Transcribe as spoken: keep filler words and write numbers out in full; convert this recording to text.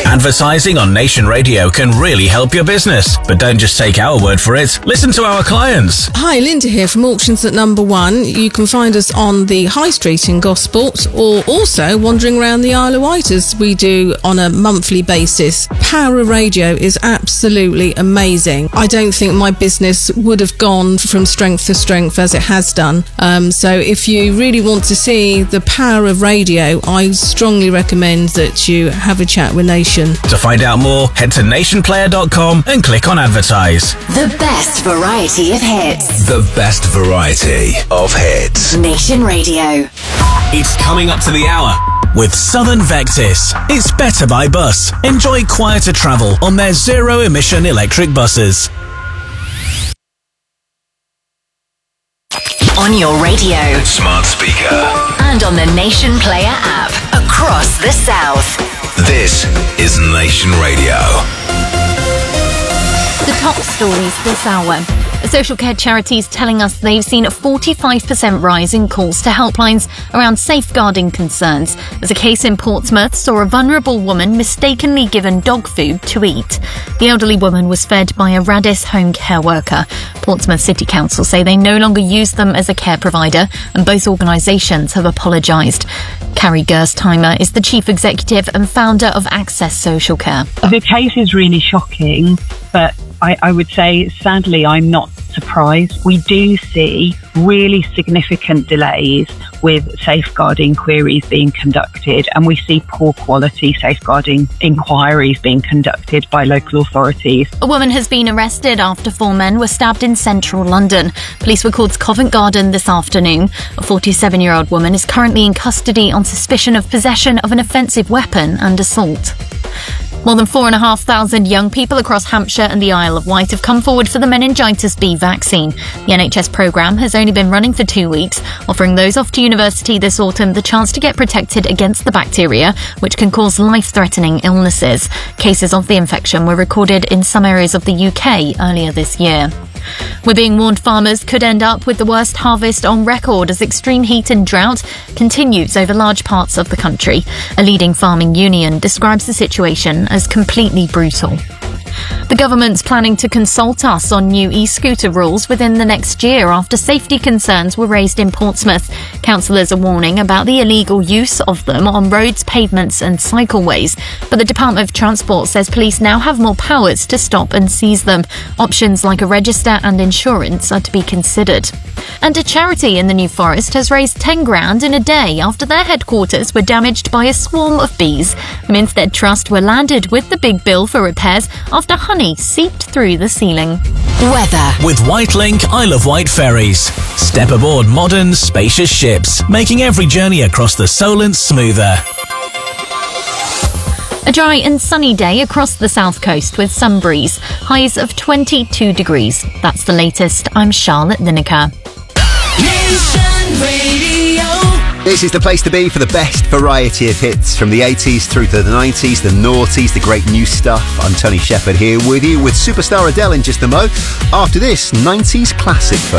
Advertising on Nation Radio can really help your business. But don't just take our word for it. Listen to our clients. Hi, Linda here from Auctions at Number One. You can find us on the High Street in Gosport, or also wandering around the Isle of Wight as we do on a monthly basis. Power of Radio is absolutely amazing. I don't think my business would have gone from strength to strength as it has done. Um, so if you really want to see the power of radio, I strongly recommend that you have a chat with Nation. To find out more, head to nation player dot com and click on advertise. The best variety of hits. The best variety of hits. Nation Radio. It's coming up to the hour. With Southern Vectis, it's better by bus. Enjoy quieter travel on their zero-emission electric buses. On your radio, smart speaker, and on the Nation Player app across the South. This is Nation Radio. The top stories this hour. Social care charities telling us they've seen a forty-five percent rise in calls to helplines around safeguarding concerns as a case in Portsmouth saw a vulnerable woman mistakenly given dog food to eat. The elderly woman was fed by a Radis home care worker. Portsmouth City Council say they no longer use them as a care provider, and both organisations have apologised. Carrie Gerstheimer is the chief executive and founder of Access Social Care. The case is really shocking, but I, I would say, sadly, I'm not surprised. We do see really significant delays with safeguarding queries being conducted, and we see poor quality safeguarding inquiries being conducted by local authorities. A woman has been arrested after four men were stabbed in central London. Police were called to Covent Garden this afternoon. A forty-seven-year-old woman is currently in custody on suspicion of possession of an offensive weapon and assault. More than four and a half thousand young people across Hampshire and the Isle of Wight have come forward for the meningitis B vaccine. The N H S programme has only been running for two weeks, offering those off to university this autumn the chance to get protected against the bacteria, which can cause life-threatening illnesses. Cases of the infection were recorded in some areas of the U K earlier this year. We're being warned farmers could end up with the worst harvest on record as extreme heat and drought continues over large parts of the country. A leading farming union describes the situation as completely brutal. The government's planning to consult us on new e-scooter rules within the next year after safety concerns were raised in Portsmouth. Councillors are warning about the illegal use of them on roads, pavements and cycleways. But the Department of Transport says police now have more powers to stop and seize them. Options like a register and insurance are to be considered. And a charity in the New Forest has raised ten grand in a day after their headquarters were damaged by a swarm of bees. The Minstead Trust were landed with the big bill for repairs after honey seeped through the ceiling. Weather. With Whitelink Isle of Wight ferries. Step aboard modern, spacious ships, making every journey across the Solent smoother. A dry and sunny day across the south coast with some breeze. Highs of twenty-two degrees. That's the latest. I'm Charlotte Lineker. Nation Radio. This is the place to be for the best variety of hits from the eighties through to the nineties, the noughties, the great new stuff. I'm Tony Shepherd here with you with superstar Adele in just a mo. After this, nineties classic first.